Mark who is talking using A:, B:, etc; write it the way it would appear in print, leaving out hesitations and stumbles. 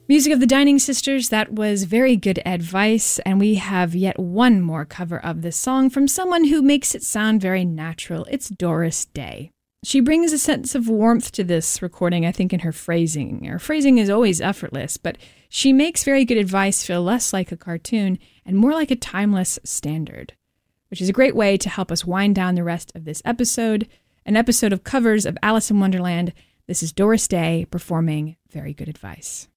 A: Music of the Dining Sisters, that was very good advice, and we have yet one more cover of this song from someone who makes it sound very natural. It's Doris Day. She brings a sense of warmth to this recording, I think, in her phrasing. Her phrasing is always effortless, but she makes very good advice feel less like a cartoon and more like a timeless standard, which is a great way to help us wind down the rest of this episode, an episode of covers of Alice in Wonderland. This is Doris Day performing Very Good Advice.